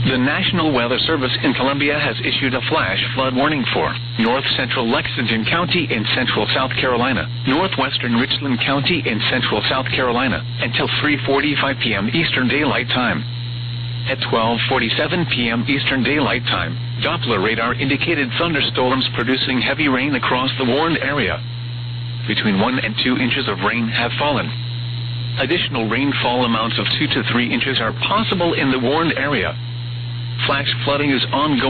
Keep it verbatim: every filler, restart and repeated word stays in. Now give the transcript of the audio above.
The National Weather Service in Columbia has issued a flash flood warning for north central Lexington County in central South Carolina, northwestern Richland County in central South Carolina, until three forty-five p.m. Eastern Daylight Time. At twelve forty-seven p.m. Eastern Daylight Time, Doppler radar indicated thunderstorms producing heavy rain across the warned area. Between one and two inches of rain have fallen. Additional rainfall amounts of two to three inches are possible in the warned area. Flash flooding is ongoing.